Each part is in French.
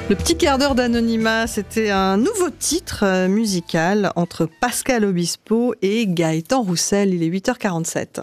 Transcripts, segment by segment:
Le petit quart d'heure d'anonymat, c'était un nouveau titre musical entre Pascal Obispo et Gaëtan Roussel. Il est 8h47.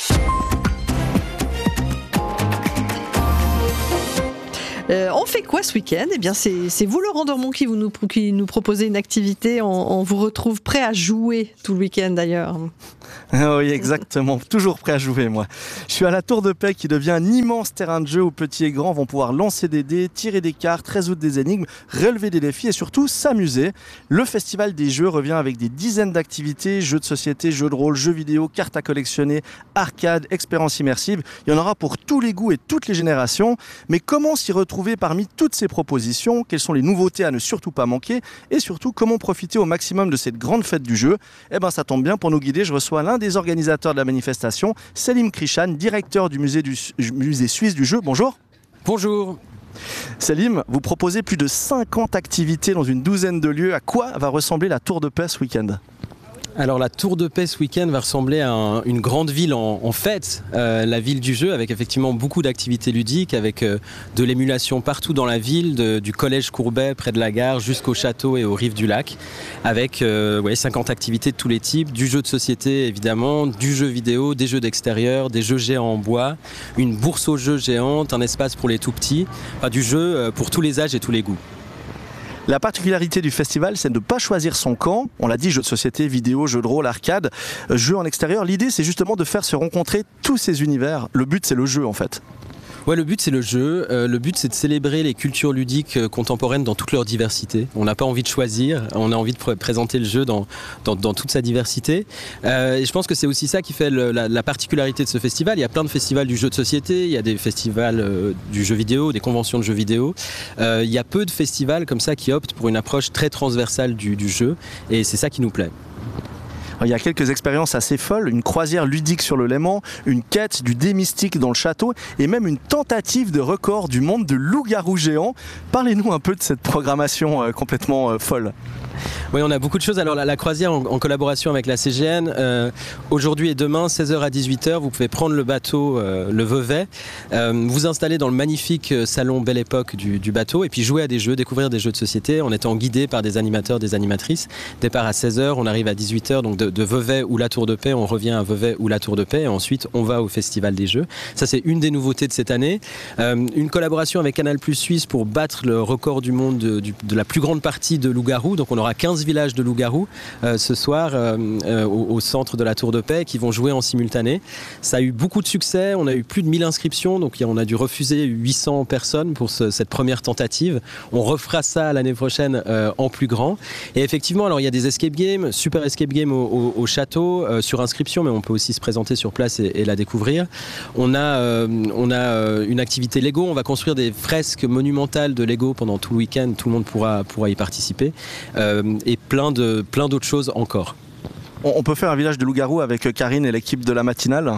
On fait quoi ce week-end ? Eh bien, c'est vous, Laurent Dormont, qui nous proposez une activité. On vous retrouve prêt à jouer tout le week-end, d'ailleurs. Oui, exactement. Toujours prêt à jouer, moi. Je suis à la Tour de Paix, qui devient un immense terrain de jeu où petits et grands vont pouvoir lancer des dés, tirer des cartes, résoudre des énigmes, relever des défis et surtout s'amuser. Le Festival des Jeux revient avec des dizaines d'activités, jeux de société, jeux de rôle, jeux vidéo, cartes à collectionner, arcades, expériences immersives. Il y en aura pour tous les goûts et toutes les générations. Mais comment s'y retrouver parmi toutes ces propositions? Quelles sont les nouveautés à ne surtout pas manquer? Et surtout, comment profiter au maximum de cette grande fête du jeu? Eh bien, ça tombe bien, pour nous guider, je reçois l'un des organisateurs de la manifestation, Selim Krishan, directeur du musée suisse du jeu. Bonjour. Bonjour. Selim, vous proposez plus de 50 activités dans une douzaine de lieux. À quoi va ressembler la Tour de Paix ce week-end ? Alors la Tour de Paix ce week-end va ressembler à une grande ville en fête, la ville du jeu, avec effectivement beaucoup d'activités ludiques, avec de l'émulation partout dans la ville, du collège Courbet près de la gare jusqu'au château et aux rives du lac, avec 50 activités de tous les types, du jeu de société évidemment, du jeu vidéo, des jeux d'extérieur, des jeux géants en bois, une bourse aux jeux géante, un espace pour les tout petits, enfin, du jeu pour tous les âges et tous les goûts. La particularité du festival, c'est de ne pas choisir son camp. On l'a dit, jeux de société, vidéo, jeux de rôle, arcade, jeux en extérieur. L'idée, c'est justement de faire se rencontrer tous ces univers. Le but, c'est le jeu, en fait. Ouais, le but c'est le jeu, le but c'est de célébrer les cultures ludiques contemporaines dans toute leur diversité. On n'a pas envie de choisir, on a envie de présenter le jeu dans toute sa diversité. Et je pense que c'est aussi ça qui fait la particularité de ce festival. Il y a plein de festivals du jeu de société, il y a des festivals du jeu vidéo, des conventions de jeux vidéo. Il y a peu de festivals comme ça qui optent pour une approche très transversale du jeu, et c'est ça qui nous plaît. Il y a quelques expériences assez folles, une croisière ludique sur le Léman, une quête du dé mystique dans le château et même une tentative de record du monde de loup-garou géant. Parlez-nous un peu de cette programmation complètement folle. Oui, on a beaucoup de choses. Alors la croisière en collaboration avec la CGN, aujourd'hui et demain, 16h à 18h, vous pouvez prendre le bateau, le Vevey, vous installer dans le magnifique salon Belle Époque du bateau et puis jouer à des jeux, découvrir des jeux de société en étant guidé par des animateurs, des animatrices. Départ à 16h, on arrive à 18h, donc de Vevey ou la Tour de Paix, on revient à Vevey ou la Tour de Paix et ensuite on va au Festival des Jeux. Ça, c'est une des nouveautés de cette année. Une collaboration avec Canal+ Suisse pour battre le record du monde de la plus grande partie de loup-garou. Donc on aura 15 villages de loups-garous ce soir au centre de la Tour de Paix qui vont jouer en simultané. Ça a eu beaucoup de succès, on a eu plus de 1000 inscriptions, donc on a dû refuser 800 personnes pour cette première tentative. On refera ça l'année prochaine en plus grand. Et effectivement, alors il y a des escape games, super escape game au château sur inscription, mais on peut aussi se présenter sur place et la découvrir. On a une activité Lego, on va construire des fresques monumentales de Lego pendant tout le week-end, tout le monde pourra y participer. Et plein d'autres choses encore. On peut faire un village de loup-garou avec Karine et l'équipe de la matinale.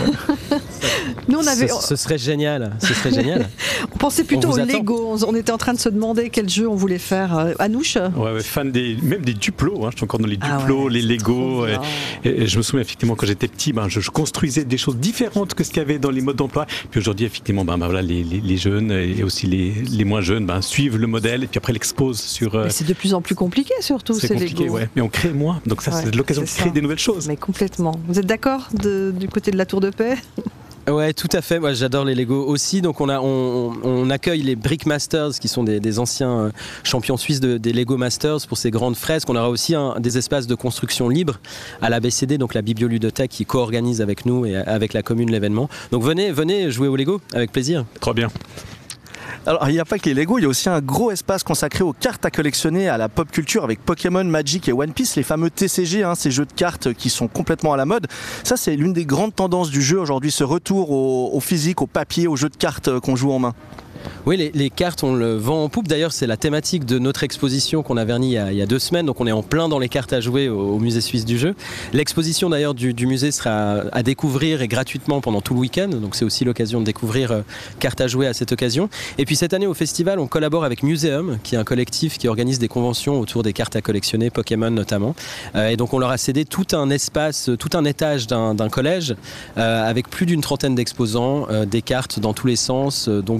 Nous, ce serait génial. Ce serait génial. On pensait plutôt au Lego. On était en train de se demander quel jeu on voulait faire. Anouche ? Ouais, fan même des Duplo. Je suis encore dans les Duplo, les Lego. Et je me souviens effectivement quand j'étais petit, je construisais des choses différentes que ce qu'il y avait dans les modes d'emploi. Puis aujourd'hui, effectivement, voilà, les jeunes et aussi les moins jeunes suivent le modèle et puis après l'exposent sur. Mais c'est de plus en plus compliqué, surtout. C'est compliqué, Lego. Ouais. Mais on crée moins. Donc ça, c'est l'occasion de créer des nouvelles choses. Mais complètement. Vous êtes d'accord du côté de la Tour de Paix ? Ouais, tout à fait. Moi, j'adore les Lego aussi. Donc, on accueille les Brick Masters, qui sont des anciens champions suisses des Lego Masters pour ces grandes fresques. On aura aussi des espaces de construction libres à la BCD, donc la biblioludothèque qui co-organise avec nous et avec la commune l'événement. Donc, venez jouer au Lego avec plaisir. Trop bien. Alors, il n'y a pas que les Lego, il y a aussi un gros espace consacré aux cartes à collectionner, à la pop culture avec Pokémon, Magic et One Piece, les fameux TCG, ces jeux de cartes qui sont complètement à la mode. Ça, c'est l'une des grandes tendances du jeu aujourd'hui, ce retour au physique, au papier, aux jeux de cartes qu'on joue en main. Oui, les cartes, on le vend en poupe. D'ailleurs, c'est la thématique de notre exposition qu'on a vernie il y a 2 semaines. Donc, on est en plein dans les cartes à jouer au musée suisse du jeu. L'exposition, d'ailleurs, du musée sera à découvrir et gratuitement pendant tout le week-end. Donc, c'est aussi l'occasion de découvrir cartes à jouer à cette occasion. Et puis, cette année, au festival, on collabore avec Museum, qui est un collectif qui organise des conventions autour des cartes à collectionner, Pokémon notamment. Et donc, on leur a cédé tout un espace, tout un étage d'un collège avec plus d'une trentaine d'exposants, des cartes dans tous les sens, donc de l'avant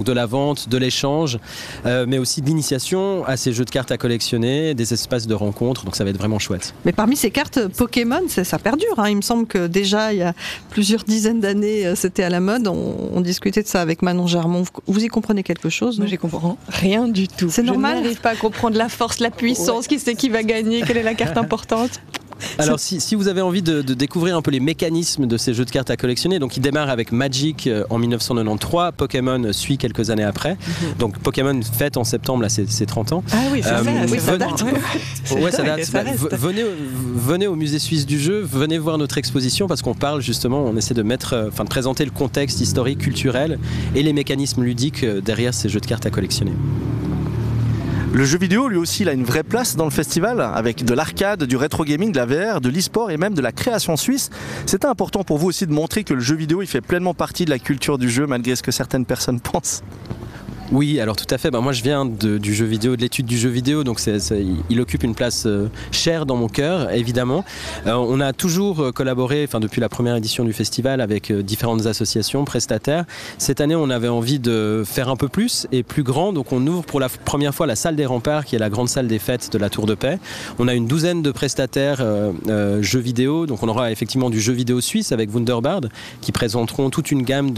détente, de l'échange, mais aussi de l'initiation à ces jeux de cartes à collectionner, des espaces de rencontres, donc ça va être vraiment chouette. Mais parmi ces cartes Pokémon, ça perdure, hein. Il me semble que déjà il y a plusieurs dizaines d'années c'était à la mode, on discutait de ça avec Manon Germont. Vous y comprenez quelque chose? Moi j'y comprends rien du tout. C'est normal. Je n'arrive pas à comprendre la force, la puissance, qui c'est qui va gagner, quelle est la carte importante. Alors si vous avez envie de découvrir un peu les mécanismes de ces jeux de cartes à collectionner, donc il démarre avec Magic en 1993, Pokémon suit quelques années après, donc Pokémon fête en septembre là, ses 30 ans. Ah oui, c'est ça date. Ouais, ça date. Venez au musée suisse du jeu, venez voir notre exposition parce qu'on parle justement, on essaie de présenter le contexte historique, culturel et les mécanismes ludiques derrière ces jeux de cartes à collectionner. Le jeu vidéo, lui aussi, il a une vraie place dans le festival, avec de l'arcade, du rétro gaming, de la VR, de l'e-sport et même de la création suisse. C'était important pour vous aussi de montrer que le jeu vidéo, il fait pleinement partie de la culture du jeu, malgré ce que certaines personnes pensent. Oui, alors tout à fait. Moi, je viens du jeu vidéo, de l'étude du jeu vidéo, donc il occupe une place chère dans mon cœur, évidemment. On a toujours collaboré, depuis la première édition du festival, avec différentes associations, prestataires. Cette année, on avait envie de faire un peu plus et plus grand, donc on ouvre pour la première fois la salle des remparts, qui est la grande salle des fêtes de la Tour de Paix. On a une douzaine de prestataires jeux vidéo, donc on aura effectivement du jeu vidéo suisse avec Wunderbard, qui présenteront toute une gamme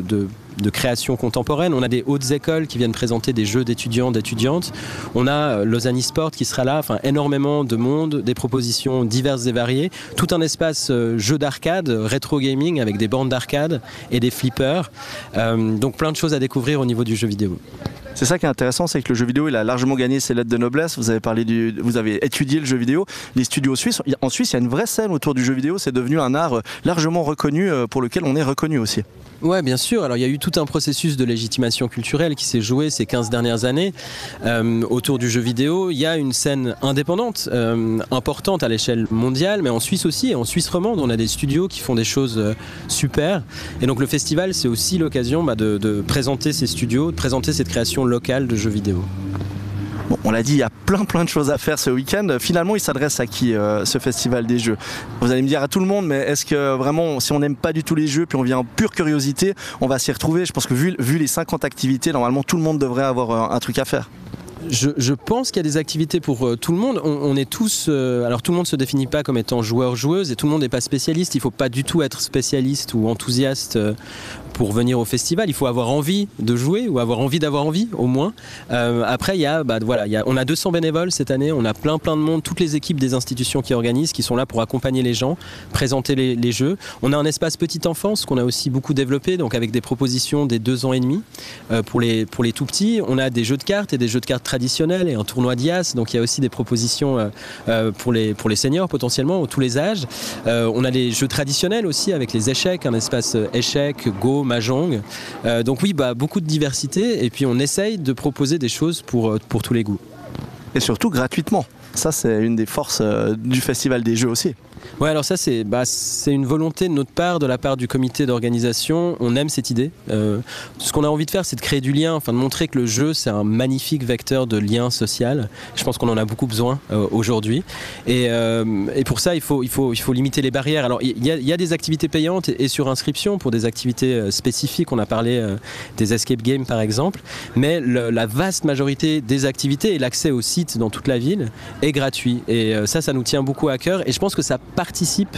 de créations contemporaines. On a des hautes écoles qui viennent présenter des jeux d'étudiants, d'étudiantes. On a Lausanne eSport qui sera là, énormément de monde, des propositions diverses et variées. Tout un espace jeux d'arcade, rétro gaming avec des bornes d'arcade et des flippers. Donc plein de choses à découvrir au niveau du jeu vidéo. C'est ça qui est intéressant, c'est que le jeu vidéo, il a largement gagné ses lettres de noblesse. Vous avez étudié le jeu vidéo. Les studios suisses, en Suisse, il y a une vraie scène autour du jeu vidéo. C'est devenu un art largement reconnu, pour lequel on est reconnu aussi. Ouais, bien sûr. Alors il y a eu tout un processus de légitimation culturelle qui s'est joué ces 15 dernières années autour du jeu vidéo. Il y a une scène indépendante, importante à l'échelle mondiale, mais en Suisse aussi, et en Suisse romande, on a des studios qui font des choses super. Et donc le festival, c'est aussi l'occasion de présenter ces studios, de présenter cette création locale de jeux vidéo. Bon, on l'a dit, il y a plein de choses à faire ce week-end. Finalement, il s'adresse à qui, ce festival des jeux? Vous allez me dire à tout le monde, mais est-ce que vraiment, si on n'aime pas du tout les jeux, puis on vient en pure curiosité, on va s'y retrouver? Je pense que vu les 50 activités, normalement, tout le monde devrait avoir un truc à faire. Je pense qu'il y a des activités pour tout le monde. On est tous... alors tout le monde ne se définit pas comme étant joueur-joueuse et tout le monde n'est pas spécialiste. Il ne faut pas du tout être spécialiste ou enthousiaste pour venir au festival. Il faut avoir envie de jouer ou avoir envie d'avoir envie, au moins. Après, on a 200 bénévoles cette année. On a plein de monde. Toutes les équipes des institutions qui organisent, qui sont là pour accompagner les gens, présenter les jeux. On a un espace petite enfance qu'on a aussi beaucoup développé, donc avec des propositions des 2 ans et demi pour les tout petits. On a des jeux de cartes et des jeux de cartes traditionnels et un tournoi d'IAS, donc il y a aussi des propositions pour les seniors potentiellement, tous les âges. On a des jeux traditionnels aussi avec les échecs, un espace échecs, Go, Mahjong. Donc oui, beaucoup de diversité et puis on essaye de proposer des choses pour tous les goûts. Et surtout gratuitement. Ça, c'est une des forces du Festival des Jeux aussi. Ouais, alors ça c'est une volonté de notre part, de la part du comité d'organisation. On aime cette idée. Ce qu'on a envie de faire, c'est de créer du lien, de montrer que le jeu c'est un magnifique vecteur de lien social. Je pense qu'on en a beaucoup besoin aujourd'hui. Et pour ça, il faut limiter les barrières. Alors il y a des activités payantes et sur inscription pour des activités spécifiques. On a parlé des escape games par exemple, mais la vaste majorité des activités et l'accès au site dans toute la ville est gratuit. Et ça nous tient beaucoup à cœur. Et je pense que ça participe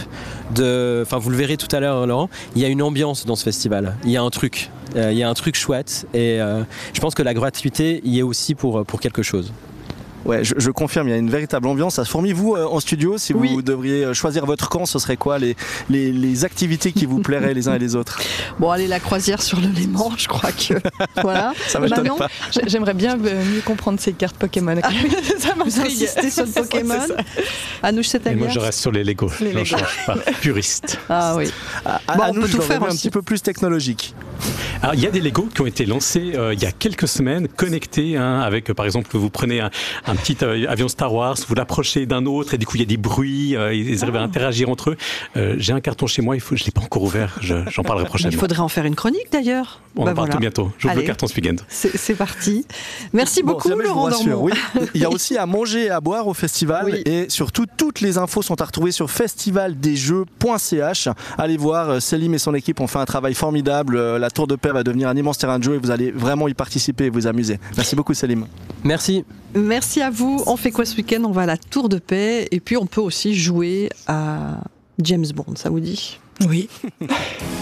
vous le verrez tout à l'heure Laurent, il y a une ambiance dans ce festival, il y a un truc chouette et je pense que la gratuité y est aussi pour quelque chose. Ouais, je confirme, il y a une véritable ambiance. Ça se fourmille, vous, en studio, si vous devriez choisir votre camp, ce serait quoi les activités qui vous plairaient les uns et les autres? Bon, allez, la croisière sur le Léman, je crois que... Voilà. Ça m'étonne pas. J'aimerais bien mieux comprendre ces cartes Pokémon. Ça m'a insisté sur le Pokémon. Anouche, c'est à moi, je reste sur les Lego. Je ne change pas. Puriste. Ah oui. Anouche, je l'aurais vu un petit peu plus technologique. Alors, il y a des Lego qui ont été lancés il y a quelques semaines, connectés, avec, par exemple, vous prenez un petit avion Star Wars, vous l'approchez d'un autre et du coup il y a des bruits, ils arrivent à interagir entre eux. J'ai un carton chez moi, je ne l'ai pas encore ouvert, j'en parlerai prochainement. Il faudrait en faire une chronique d'ailleurs. On en parle tout bientôt, j'ouvre le carton ce week-end. C'est parti. Merci beaucoup Laurent Dormont. Oui. Il y a aussi à manger et à boire au festival et surtout toutes les infos sont à retrouver sur festivaldesjeux.ch. Allez voir, Célim et son équipe ont fait un travail formidable. La Tour de Paix va devenir un immense terrain de jeu et vous allez vraiment y participer et vous amuser. Merci beaucoup Salim. Merci. Merci à vous. On fait quoi ce week-end? On va à la Tour de Paix et puis on peut aussi jouer à James Bond, ça vous dit? Oui.